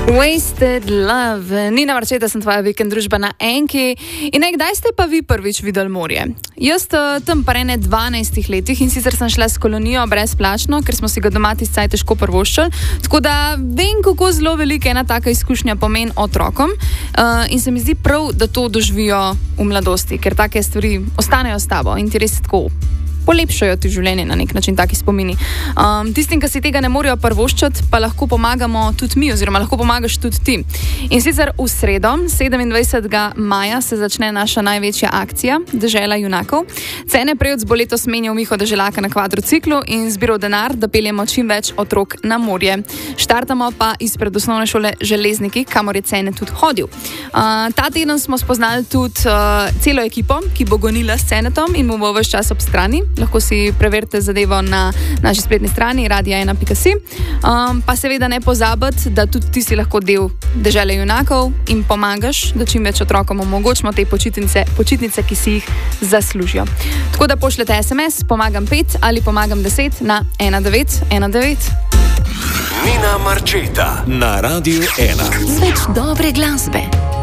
Wasted Love. Nina Marčeta, sem tvoja vikend družba na Enki. In kdaj ste pa vi prvič videli morje? Jaz tam pa ene 12 letih in sicer sem šla s kolonijo brezplačno, ker smo si ga doma tiscaj težko prvoščali. Tako da vem, kako zelo velika ena taka izkušnja pomeni otrokom. In se mi zdi prav, da to doživijo v mladosti, ker take stvari ostanejo s tabo in ti res tako polepšajo ti življenje na nek način, taki spomini. Tistim, ki si tega ne morejo prvoščati, pa lahko pomagamo tudi mi, oziroma lahko pomagaš tudi ti. In sicer v sredo, 27. maja, se začne naša največja akcija Dežela junakov. Cene prejec bo letos menjal Miho Deželaka na kvadrociklu in zbiral denar, da peljemo čim več otrok na morje. Štartamo pa izpred osnovne šole Železniki, kamor je Cene tudi hodil. Ta teden smo spoznali tudi celo ekipo, ki bo gonila s Cenetom in mu bo ves čas ob strani. Lahko si preverite zadevo na naši spletni strani radio1.si. Pa seveda ne pozabiti, da tudi ti si lahko del Dežele junakov in pomagaš, da čim več otrokom omogočimo te počitnice, ki si jih zaslužijo. Tako da pošljete SMS, pomagam 5 ali pomagam 10 na 1919. Nina Marčeta na Radio 1. Več dobre glasbe.